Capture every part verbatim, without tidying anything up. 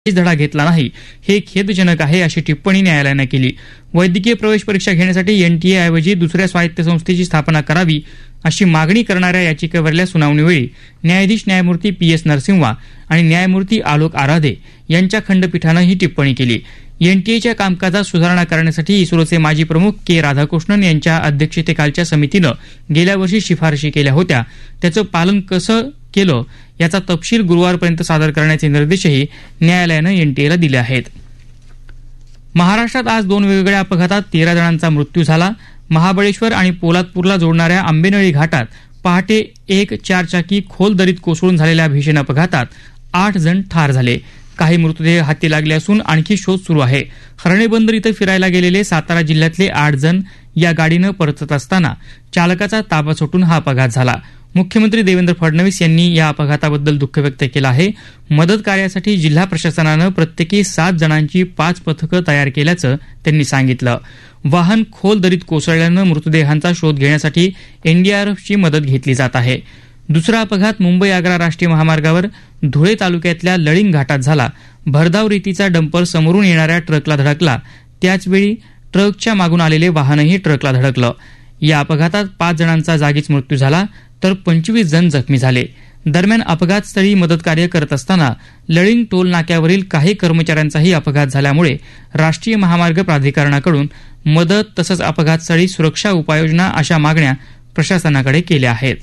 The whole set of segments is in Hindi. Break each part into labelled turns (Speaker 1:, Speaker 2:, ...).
Speaker 1: धडा घेतला नाही हे खेदजनक आहे अशी टिप्पणी न्यायालयानं केली. वैद्यकीय प्रवेश परीक्षा घेण्यासाठी एनटीए ऐवजी दुसऱ्या स्वायत्त संस्थेची स्थापना करावी अशी मागणी करणाऱ्या याचिकेवरल्या सुनावणीवेळी न्यायाधीश न्यायमूर्ती पी एस नरसिंहा आणि न्यायमूर्ती आलोक आराधे यांच्या खंडपीठानं ही टिप्पणी केली. एनटीएच्या कामकाजात सुधारणा करण्यासाठी इस्रोचे माजी प्रमुख के राधाकृष्णन यांच्या अध्यक्षतेखालच्या समितीनं गेल्या वर्षी शिफारशी केल्या होत्या. त्याचं पालन कसं केलं याचा तपशील गुरुवारपर्यंत सादर करण्याचे निर्देशही न्यायालयानं एनटीएला दिले आहेत. महाराष्ट्रात आज दोन वेगवेगळ्या अपघातात तेरा जणांचा मृत्यू झाला. महाबळेश्वर आणि पोलादपूरला जोडणाऱ्या आंबेनळी घाटात पहाटे एक चारचाकी खोल दरीत कोसळून झालेल्या भीषण अपघातात आठ जण ठार झाले. काही मृतदेह हाती लागले असून आणखी शोध सुरू आहे. हरणेबंदर इथं फिरायला गेलेले सातारा जिल्ह्यातले आठ जण या गाडीनं परतत असताना चालकाचा ताबा सुटून हा अपघात झाला. मुख्यमंत्री देवेंद्र फडणवीस यांनी या अपघाताबद्दल दुःख व्यक्त केलं आहे. मदत कार्यासाठी जिल्हा प्रशासनानं प्रत्येकी सात जणांची पाच पथकं तयार केल्याचं त्यांनी सांगितलं. वाहन खोल दरीत कोसळल्यानं मृतदेहांचा शोध घेण्यासाठी एनडीआरएफची मदत घेतली जात आहे. दुसरा अपघात मुंबई आग्रा राष्ट्रीय महामार्गावर धुळे तालुक्यातल्या लळिंग घाटात झाला. भरधाव रेतीचा डंपर समोरून येणाऱ्या ट्रकला धडकला. त्याचवेळी ट्रकच्या मागून आलेले वाहनही ट्रकला धडकलं. या अपघातात पाच जणांचा जागीच मृत्यू झाला तर पंचवीस जण जखमी झाले. दरम्यान अपघातस्थळी मदत कार्य करत असताना लळिंग टोल नाक्यावरील काही कर्मचाऱ्यांचाही अपघात झाल्यामुळे राष्ट्रीय महामार्ग प्राधिकरणाकडून मदत तसंच अपघातस्थळी सुरक्षा उपाययोजना अशा मागण्या प्रशासनाकडे केल्या आहेत.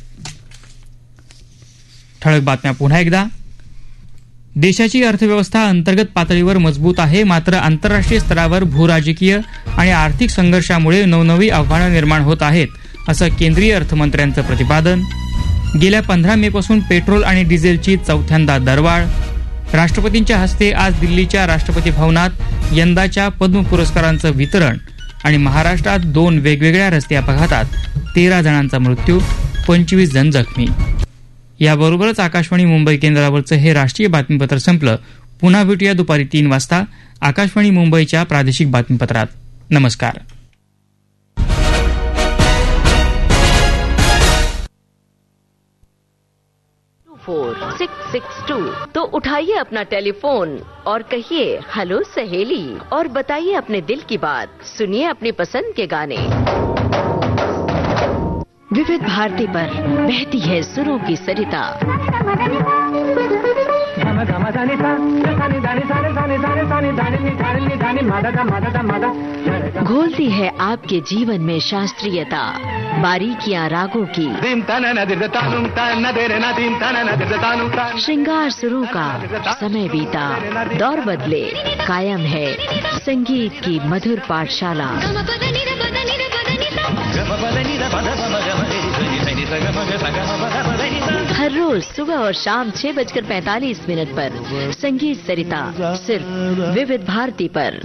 Speaker 1: ठळक बातम्या पुन्हा एकदा. देशाची अर्थव्यवस्था अंतर्गत पातळीवर मजबूत आहे, मात्र आंतरराष्ट्रीय स्तरावर भूराजकीय आणि आर्थिक संघर्षामुळे नवनवी आव्हानं निर्माण होत आहेत असं केंद्रीय अर्थमंत्र्यांचं प्रतिपादन. गेल्या पंधरा मे पासून पेट्रोल आणि डिझेलची चौथ्यांदा दरवाढ. राष्ट्रपतींच्या हस्ते आज दिल्लीच्या राष्ट्रपती भवनात यंदाच्या पद्म पुरस्कारांचं वितरण. आणि महाराष्ट्रात दोन वेगवेगळ्या रस्ते अपघातात तेरा जणांचा मृत्यू, पंचवीस जण जखमी. याबरोबरच आकाशवाणी मुंबई केंद्रावरचं हे राष्ट्रीय बातमीपत्र संपलं. पुन्हा भेटूया दुपारी तीन वाजता आकाशवाणी मुंबईच्या प्रादेशिक बातमीपत्रात. नमस्कार.
Speaker 2: फोर सिक्स सिक्स टू तो उठाइए अपना टेलीफोन और कहिए हेलो सहेली और बताइए अपने दिल की बात. सुनिए अपनी पसंद के गाने. विविध भारती पर बहती है सुरों की सरिता. घोलती है आपके जीवन में शास्त्रीयता, बारीकियां रागों की. श्रृंगार सुरों का समय बीता, दौर बदले, कायम है संगीत की मधुर पाठशाला. हर रोज सुबह और शाम छह बजकर पैंतालीस मिनट पर संगीत सरिता सिर्फ विविध भारती पर.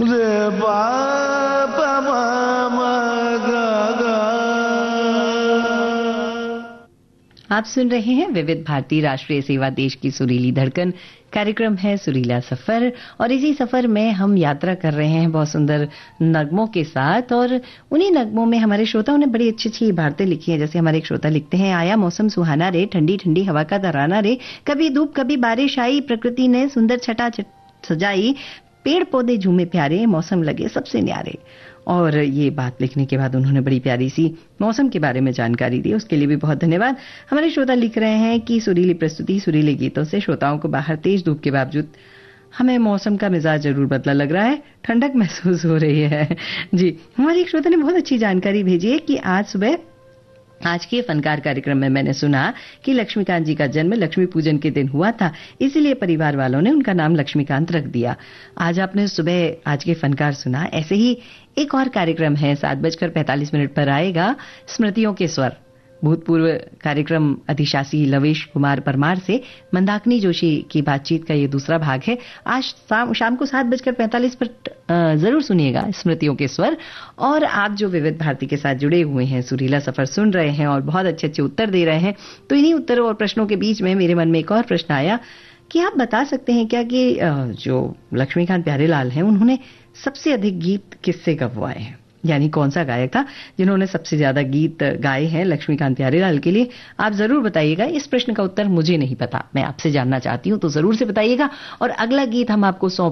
Speaker 3: आप सुन रहे हैं विविध भारती राष्ट्रीय सेवा देश की सुरीली धड़कन. कार्यक्रम है सुरीला सफर और इसी सफर में हम यात्रा कर रहे हैं बहुत सुंदर नगमों के साथ. और उन्हीं नगमों में हमारे श्रोताओं ने बड़ी अच्छी अच्छी इबारतें लिखी हैं. जैसे हमारे एक श्रोता लिखते हैं, आया मौसम सुहाना रे, ठंडी ठंडी हवा का तराना रे, कभी धूप कभी बारिश आई, प्रकृति ने सुंदर छटा सजाई, पेड़ पौधे झूमे प्यारे, मौसम लगे सबसे न्यारे. और ये बात लिखने के बाद उन्होंने बड़ी प्यारी सी मौसम के बारे में जानकारी दी. उसके लिए भी बहुत धन्यवाद. हमारे श्रोता लिख रहे हैं कि सुरीली प्रस्तुति, सुरीले गीतों से श्रोताओं को बाहर तेज धूप के बावजूद हमें मौसम का मिजाज जरूर बदला लग रहा है, ठंडक महसूस हो रही है. जी, हमारे एक श्रोता ने बहुत अच्छी जानकारी भेजी है कि आज सुबह आज के फनकार कार्यक्रम में मैंने सुना कि लक्ष्मीकांत जी का जन्म लक्ष्मी पूजन के दिन हुआ था, इसीलिए परिवार वालों ने उनका नाम लक्ष्मीकांत रख दिया. आज आपने सुबह आज के फनकार सुना. ऐसे ही एक और कार्यक्रम है, सात बजकर पैंतालीस मिनट पर आएगा स्मृतियों के स्वर. भूतपूर्व कार्यक्रम अधिशासी लवेश कुमार परमार से मंदाकिनी जोशी की बातचीत का ये दूसरा भाग है. आज शाम, शाम को सात बजकर पैंतालीस पर जरूर सुनिएगा स्मृतियों के स्वर. और आप जो विविध भारती के साथ जुड़े हुए हैं, सुरीला सफर सुन रहे हैं और बहुत अच्छे अच्छे उत्तर दे रहे हैं, तो इन्हीं उत्तरों और प्रश्नों के बीच में मेरे मन में एक और प्रश्न आया कि आप बता सकते हैं क्या कि जो लक्ष्मीकांत प्यारेलाल हैं उन्होंने सबसे अधिक गीत किससे गवाए हैं. यानी कौन सा गायक था जिन्होंने सबसे ज्यादा गीत गाए हैं लक्ष्मीकांत प्यारेलाल के लिए, आप जरूर बताइएगा। इस प्रश्न का उत्तर मुझे नहीं पता, मैं आपसे जानना चाहती हूं, तो जरूर से बताइएगा। और अगला गीत हम आपको सौंप